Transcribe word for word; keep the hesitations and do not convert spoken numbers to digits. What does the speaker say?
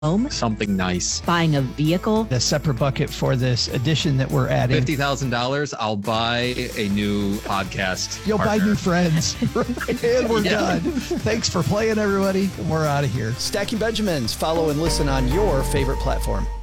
home, something nice, buying a vehicle, a separate bucket for this addition that we're adding. fifty thousand dollars, I'll buy a new podcast. You'll partner. buy new friends. And we're Yeah. done. Thanks for playing, everybody. We're out of here. Stacking Benjamins. Follow and listen on your favorite platform.